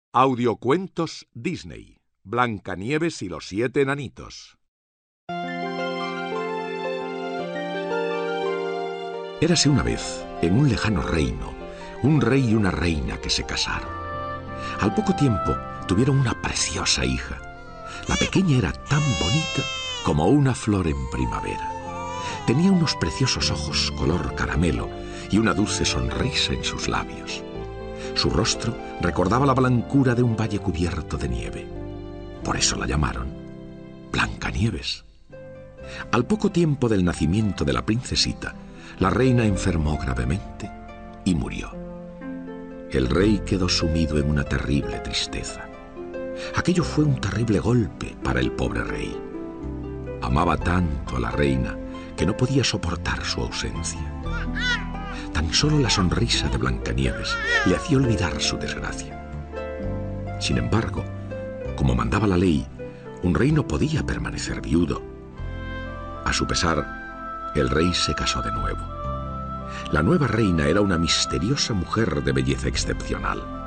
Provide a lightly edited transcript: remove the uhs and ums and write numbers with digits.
Audiocuentos Disney. Blancanieves y los 7 enanitos. Érase una vez, en un lejano reino, un rey y una reina que se casaron. Al poco tiempo tuvieron una preciosa hija. La pequeña era tan bonita como una flor en primavera. Tenía unos preciosos ojos color caramelo y una dulce sonrisa en sus labios. Su rostro recordaba la blancura de un valle cubierto de nieve. Por eso la llamaron Blancanieves. Al poco tiempo del nacimiento de la princesita, la reina enfermó gravemente y murió. El rey quedó sumido en una terrible tristeza. Aquello fue un terrible golpe para el pobre rey. Amaba tanto a la reina que no podía soportar su ausencia. Tan solo la sonrisa de Blancanieves le hacía olvidar su desgracia. Sin embargo, como mandaba la ley, un rey no podía permanecer viudo. A su pesar, el rey se casó de nuevo. La nueva reina era una misteriosa mujer de belleza excepcional.